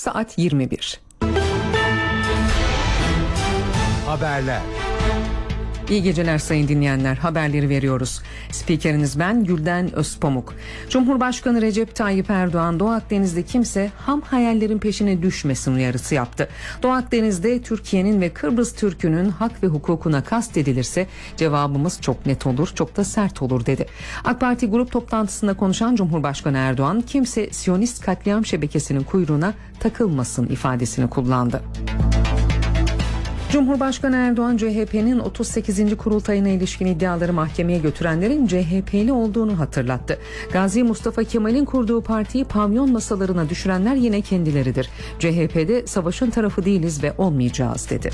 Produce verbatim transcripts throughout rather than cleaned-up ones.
saat yirmi bir. Haberler. İyi geceler sayın dinleyenler. Haberleri veriyoruz. Spikeriniz ben Gülden Özpamuk. Cumhurbaşkanı Recep Tayyip Erdoğan Doğu Akdeniz'de kimse ham hayallerin peşine düşmesin uyarısı yaptı. Doğu Akdeniz'de Türkiye'nin ve Kıbrıs Türk'ünün hak ve hukukuna kastedilirse cevabımız çok net olur, çok da sert olur dedi. AK Parti grup toplantısında konuşan Cumhurbaşkanı Erdoğan kimse Siyonist katliam şebekesinin kuyruğuna takılmasın ifadesini kullandı. Cumhurbaşkanı Erdoğan C H P'nin otuz sekizinci kurultayına ilişkin iddiaları mahkemeye götürenlerin C H P'li olduğunu hatırlattı. Gazi Mustafa Kemal'in kurduğu partiyi pavyon masalarına düşürenler yine kendileridir. C H P'de savaşın tarafı değiliz ve olmayacağız dedi.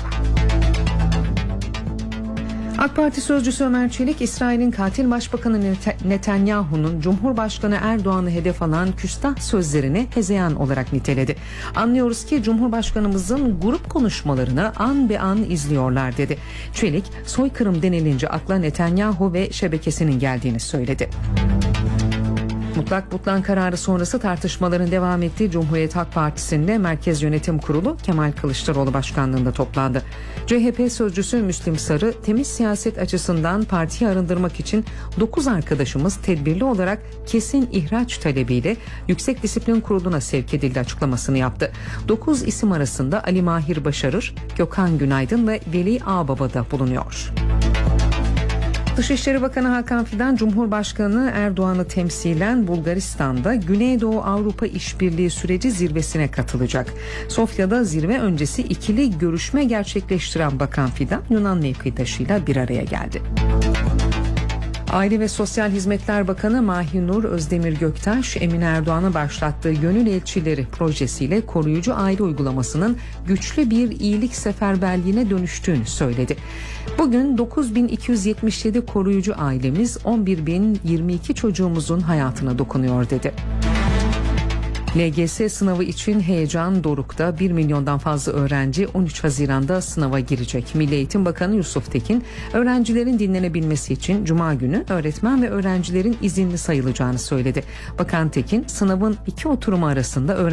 AK Parti sözcüsü Ömer Çelik, İsrail'in katil başbakanı Netanyahu'nun Cumhurbaşkanı Erdoğan'ı hedef alan küstah sözlerini hezeyan olarak niteledi. Anlıyoruz ki Cumhurbaşkanımızın grup konuşmalarını an be an izliyorlar dedi. Çelik, soykırım denilince akla Netanyahu ve şebekesinin geldiğini söyledi. Mutlak butlan kararı sonrası tartışmaların devam ettiği Cumhuriyet Halk Partisi'nde Merkez Yönetim Kurulu Kemal Kılıçdaroğlu başkanlığında toplandı. C H P sözcüsü Müslim Sarı, temiz siyaset açısından partiyi arındırmak için dokuz arkadaşımız tedbirli olarak kesin ihraç talebiyle Yüksek Disiplin Kurulu'na sevk edildi açıklamasını yaptı. dokuz isim arasında Ali Mahir Başarır, Gökhan Günaydın ve Veli Ağbaba da bulunuyor. Dışişleri Bakanı Hakan Fidan, Cumhurbaşkanı Erdoğan'ı temsilen Bulgaristan'da Güneydoğu Avrupa İşbirliği Süreci zirvesine katılacak. Sofya'da zirve öncesi ikili görüşme gerçekleştiren Bakan Fidan, Yunan mevkidaşıyla bir araya geldi. Aile ve Sosyal Hizmetler Bakanı Mahinur Özdemir Göktaş, Emine Erdoğan'ın başlattığı Gönül Elçileri projesiyle koruyucu aile uygulamasının güçlü bir iyilik seferberliğine dönüştüğünü söyledi. Bugün dokuz bin iki yüz yetmiş yedi koruyucu ailemiz on bir bin yirmi iki çocuğumuzun hayatına dokunuyor dedi. L G S sınavı için heyecan dorukta. bir milyondan fazla öğrenci on üç Haziran'da sınava girecek. Milli Eğitim Bakanı Yusuf Tekin, öğrencilerin dinlenebilmesi için Cuma günü öğretmen ve öğrencilerin izinli sayılacağını söyledi. Bakan Tekin, sınavın iki oturumu arasında öğrencilerin